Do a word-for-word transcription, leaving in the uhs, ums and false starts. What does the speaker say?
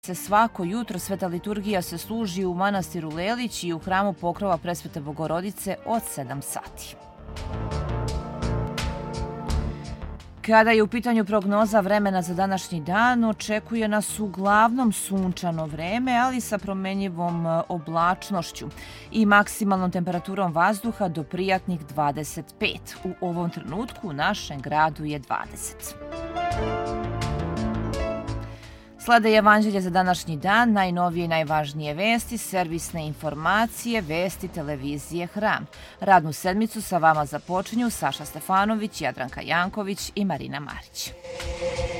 se svako jutro sveta liturgija se služi u manastiru Lelić i u hramu Pokrova Presvete Bogorodice od sedam sati. Kada je u pitanju prognoza vremena za današnji dan, očekuje nas uglavnom sunčano vreme, ali sa promenjivom oblačnošću i maksimalnom temperaturom vazduha do prijatnih dvadeset pet. U ovom trenutku u našem gradu je dvadeset. Slede Evanđelje za današnji dan, najnovije i najvažnije vesti, servisne informacije, vesti televizije Hram. Radnu sedmicu sa vama započinju Saša Stefanović, Jadranka Janković i Marina Marić.